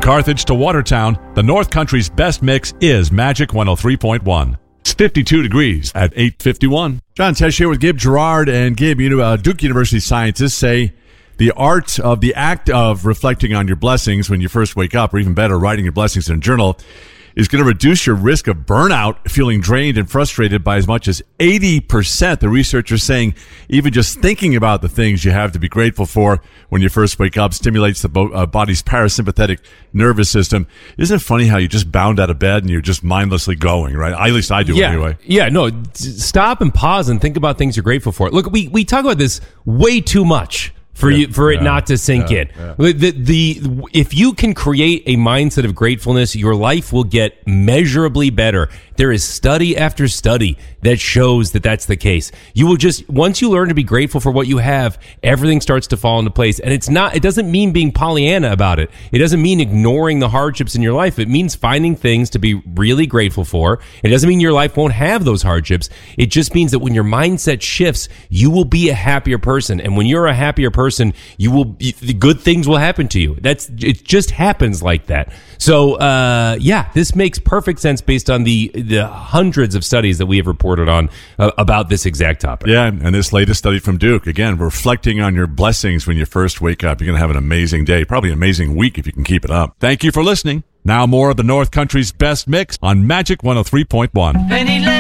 Carthage to Watertown, the North Country's best mix is Magic 103.1. It's 52 degrees at 8:51. John Tesh here with Gabe Gerard. And Gabe, Duke University scientists say the art of the act of reflecting on your blessings when you first wake up, or even better, writing your blessings in a journal, is going to reduce your risk of burnout, feeling drained and frustrated by as much as 80%. The researchers saying even just thinking about the things you have to be grateful for when you first wake up stimulates the body's parasympathetic nervous system. Isn't it funny how you just bound out of bed and you're just mindlessly going, right? At least I do anyway. Yeah, no, stop and pause and think about things you're grateful for. Look, we talk about this way too much for it not to sink in. Yeah. If you can create a mindset of gratefulness, your life will get measurably better. There is study after study that shows that that's the case. You will just, once you learn to be grateful for what you have, everything starts to fall into place. And it doesn't mean being Pollyanna about it. It doesn't mean ignoring the hardships in your life. It means finding things to be really grateful for. It doesn't mean your life won't have those hardships. It just means that when your mindset shifts, you will be a happier person. And when you're a happier person, the good things will happen to you. It just happens like that. So, this makes perfect sense based on the hundreds of studies that we have reported on about this exact topic. Yeah, and this latest study from Duke, again, reflecting on your blessings when you first wake up. You're going to have an amazing day, probably an amazing week if you can keep it up. Thank you for listening. Now more of the North Country's best mix on Magic 103.1.